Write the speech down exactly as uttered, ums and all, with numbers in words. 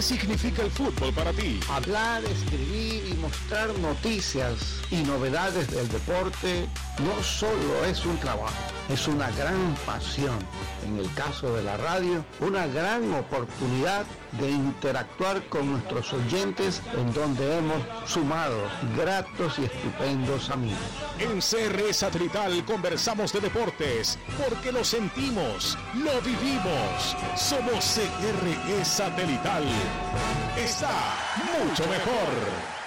significa el fútbol para ti? Hablar, escribir y mostrar noticias y novedades del deporte no solo es un trabajo, es una gran pasión. En el caso de la radio, una gran oportunidad de interactuar con nuestros oyentes, en donde hemos sumado gratos y estupendos amigos. En C R Satelital conversamos de deportes, porque lo sentimos, lo vivimos. Somos C R E Satelital. Está mucho mejor.